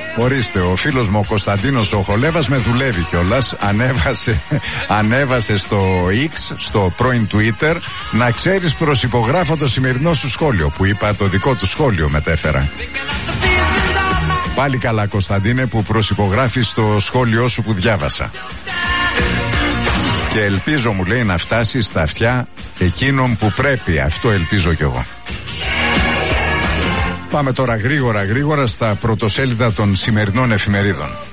Ορίστε, ο φίλος μου ο Κωνσταντίνος ο Χολέβας με δουλεύει κιόλας. Ανέβασε στο X, στο πρώην Twitter, να ξέρεις προσυπογράφω το σημερινό σου σχόλιο. Που είπα το δικό του σχόλιο μετέφερα. Πάλι καλά, Κωνσταντίνε, που προσυπογράφεις το σχόλιο σου που διάβασα. Και ελπίζω, μου λέει, να φτάσει στα αυτιά εκείνων που πρέπει. Αυτό ελπίζω κι εγώ. Πάμε τώρα γρήγορα στα πρωτοσέλιδα των σημερινών εφημερίδων.